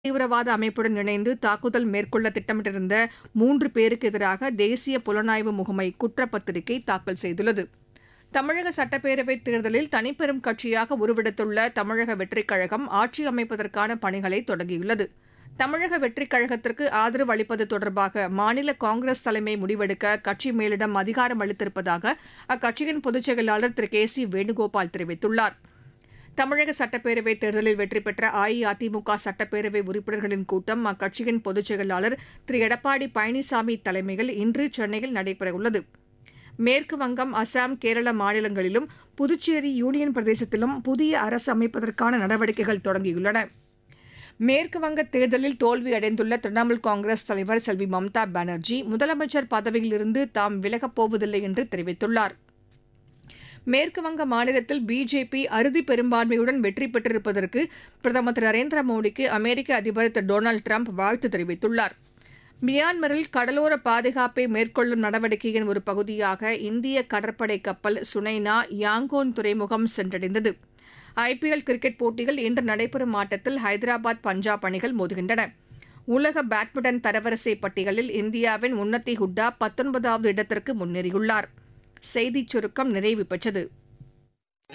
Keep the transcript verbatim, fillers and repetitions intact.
தீவிரவாத அமைப்புடன் இணைந்து தாக்குதல் மேற்கொள்ள திட்டமிட்டிருந்த மூன்று பேருக்கு எதிராக தேசிய புலனாய்வு முகமை குற்றப்பத்திரிகை தாக்கல் செய்துள்ளது. தமிழக சட்டப்பேரவைத் தேர்தலில் தனிப்பெரும் கட்சியாக உருவெடுத்துள்ள தமிழக வெற்றிக் கழகம் ஆட்சி அமைப்பதற்கான பணிகளை தொடங்கியுள்ளது. தமிழக வெற்றிக் கழகத்திற்கு ஆதரவு அளிப்பது தொடர்பாக மாநில காங்கிரஸ் தலைமை முடிவெடுக்க கட்சி மேலிடம் அதிகாரம் அளித்திருப்பதாக அக்கட்சியின் பொதுச் செயலாளர் திரு கே சி வேணுகோபால் தெரிவித்துள்ளார். தமிழக சட்டப்பேரவைத் தேர்தலில் வெற்றி பெற்ற அஇஅதிமுக சட்டப்பேரவை உறுப்பினர்களின் கூட்டம் அக்கட்சியின் பொதுச் செயலாளர் திரு எடப்பாடி பழனிசாமி தலைமையில் இன்று சென்னையில் நடைபெறவுள்ளது. மேற்கு வங்கம், அசாம், கேரள மாநிலங்களிலும் புதுச்சேரி யூனியன் பிரதேசத்திலும் புதிய அரசு அமைப்பதற்கான நடவடிக்கைகள் தொடங்கியுள்ளன. மேற்கு வங்க தேர்தலில் தோல்வியடைந்துள்ள திரிணாமுல் காங்கிரஸ் தலைவர் செல்வி மம்தா பானர்ஜி முதலமைச்சர் பதவியிலிருந்து தாம் விலகப் போவதில்லை என்று தெரிவித்துள்ளார். மேற்குவங்க மாநிலத்தில் பிஜேபி அறுதி பெரும்பான்மையுடன் வெற்றி பெற்றிருப்பதற்கு பிரதமர் திரு நரேந்திர மோடிக்கு அமெரிக்க அதிபர் திரு டொனால்டு டிரம்ப் வாழ்த்து தெரிவித்துள்ளார். மியான்மரில் கடலோர பாதுகாப்பை மேற்கொள்ளும் நடவடிக்கையின் ஒரு பகுதியாக இந்திய கடற்படை கப்பல் சுனைனா யாங்கோன் துறைமுகம் சென்றடைந்தது. ஐபிஎல் கிரிக்கெட் போட்டியில் இன்று நடைபெறும் ஆட்டத்தில் ஹைதராபாத், பஞ்சாப் அணிகள் மோதுகின்றன. உலக பேட்மிண்டன் தரவரிசை பட்டியலில் இந்தியாவின் உன்னதி ஹுட்டா பத்தொன்பதாவது இடத்திற்கு முன்னேறியுள்ளார். செய்திச் சுருக்கம் நிறைவு பெற்றது.